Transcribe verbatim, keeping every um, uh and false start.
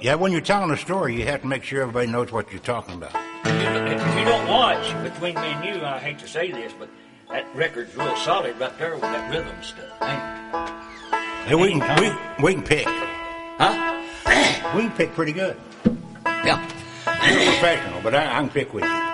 Yeah, when you're telling a story, you have to make sure everybody knows what you're talking about. If you don't watch, between me and you, I hate to say this, but that record's real solid right there with that rhythm stuff, ain't it? Hey, we can, we, we can pick. Huh? We can pick pretty good. Yeah. You're a professional, but I, I can pick with you.